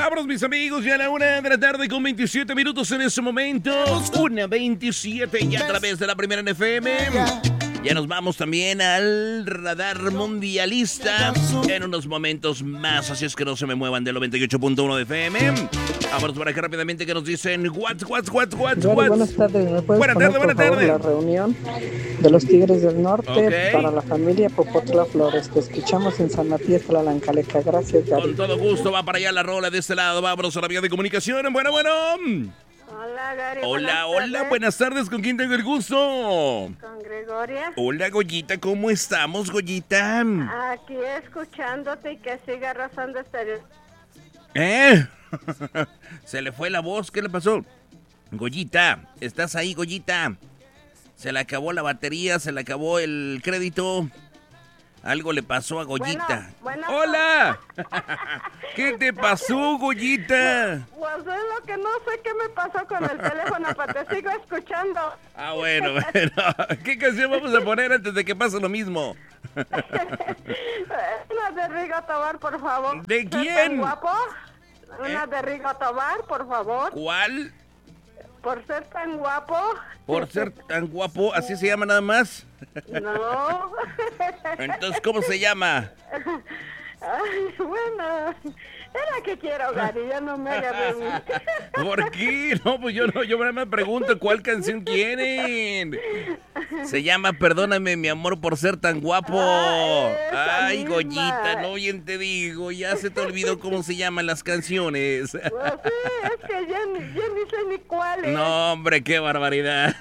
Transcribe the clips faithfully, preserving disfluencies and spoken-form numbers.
Vámonos, mis amigos, ya a la una de la tarde con veintisiete minutos en este momento. Una veintisiete ya a través de la primera en F M. Ya nos vamos también al radar mundialista en unos momentos más, así es que no se me muevan del noventa y ocho punto uno de F M. Vámonos por acá rápidamente que nos dicen what, what, what, what, what. Buenas tardes, ¿me puedes buenas poner, tardes, buenas por favor, tardes. la reunión de los Tigres del Norte Okay. para la familia Popotla Flores? Te escuchamos en San Matías, Tlalancaleca. Gracias, Gary. Con todo gusto, va para allá la rola de este lado. Vámonos a la vía de comunicación. Bueno, bueno. Hola, Gary. Hola, hola, buenas tardes. ¿Con quién tengo el gusto? Con Gregoria. Hola, Goyita, ¿cómo estamos, Goyita? Aquí escuchándote y que siga rozando este... ¿Eh? Se le fue la voz, ¿qué le pasó? Goyita, ¿estás ahí, Goyita? Se le acabó la batería, se le acabó el crédito. Algo le pasó a Goyita. Bueno, bueno. ¡Hola! ¿Qué te pasó, Goyita? Pues es lo que no sé qué me pasó con el teléfono, pero te sigo escuchando. Ah, bueno, bueno. ¿Qué canción vamos a poner antes de que pase lo mismo? Una de Rigo Tobar, por favor. ¿De ¿Ser quién? tan guapo? Una ¿Eh? de Rigo Tobar, por favor. ¿Cuál? Por ser tan guapo. Por ser tan guapo, ¿así se llama nada más? No. Entonces, ¿cómo se llama? Ay, bueno, es la que quiero, Gary, ya no me hagas de mí. ¿Por qué? No, pues yo no, yo me pregunto cuál canción quieren. Se llama Perdóname, mi amor, por ser tan guapo. Ah, Ay, misma. Goyita, no bien te digo, ya se te olvidó cómo se llaman las canciones. Pues sí, es que ya ni, ya ni sé ni cuál es. No, hombre, qué barbaridad.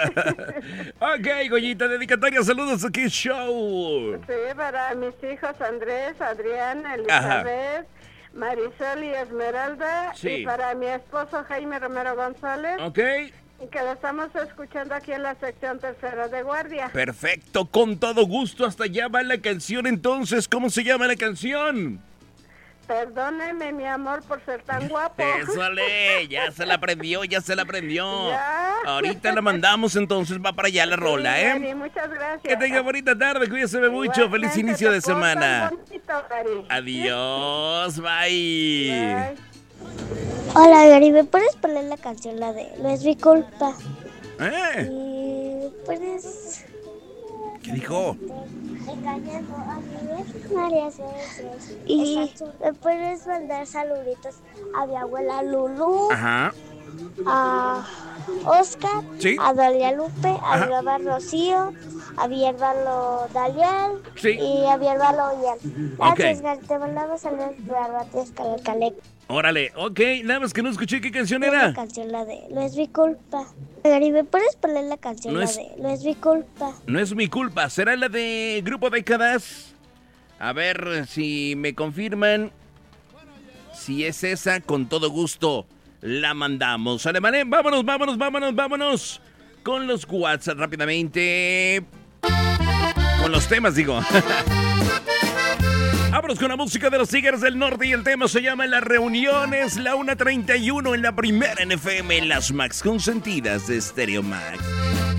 Ok, Goyita, dedicatoria, saludos a Kiss Show. Sí, para mis hijos Andrés, Adrián, Elizabeth, Marisol y Esmeralda. Sí. Y para mi esposo Jaime Romero González. Ok. Que lo estamos escuchando aquí en la sección tercera de guardia. Perfecto, con todo gusto, hasta allá va la canción entonces. ¿Cómo se llama la canción? Perdóneme, mi amor, por ser tan guapo. Ésale, ya se la aprendió, ya se la aprendió. Ya. Ahorita la mandamos entonces, va para allá la rola, Sí, ¿eh? Gary, muchas gracias. Que tenga bonita tarde, cuídese mucho, Igualmente, feliz inicio de te portas semana. bonito, Gary. Adiós, bye. Bye. Hola, Gary, ¿me puedes poner la canción, la de No es mi culpa? ¿Eh? Y puedes... ¿Qué dijo? Engañando a mi vez varias veces. Y me puedes mandar saluditos a mi abuela Lulu, Ajá. a Oscar, Sí. a Dalia Lupe, a Ajá. mi mamá Rocío, a mi hermano Daniel Sí. y a mi hermano Ian. Gracias, Ok. Gary, te mandamos saludos para Matías Calcalec. Órale, ok, nada más que no escuché qué canción La era. canción, la de No es mi culpa. Gary, ¿me puedes poner la canción, No la es- de No es mi culpa? No es mi culpa, ¿será la de Grupo Décadas? A ver si me confirman. Si es esa, con todo gusto la mandamos. Alemán, vámonos, vámonos, vámonos, vámonos. Con los WhatsApp rápidamente. Con los temas, digo. Vámonos con la música de los Tigres del Norte y el tema se llama Las Reuniones, la una treinta y uno en la primera en F M, las Max consentidas de Stereo Max.